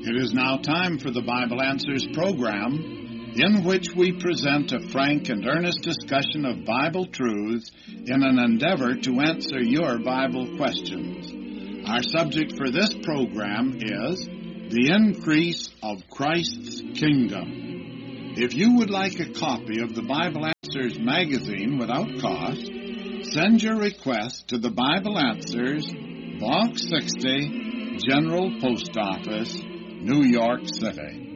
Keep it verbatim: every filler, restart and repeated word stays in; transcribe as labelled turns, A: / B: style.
A: It is now time for the Bible Answers program, in which we present a frank and earnest discussion of Bible truths in an endeavor to answer your Bible questions. Our subject for this program is the increase of Christ's kingdom. If you would like a copy of the Bible Answers magazine without cost, send your request to the Bible Answers, Box sixty, General Post Office, New York City.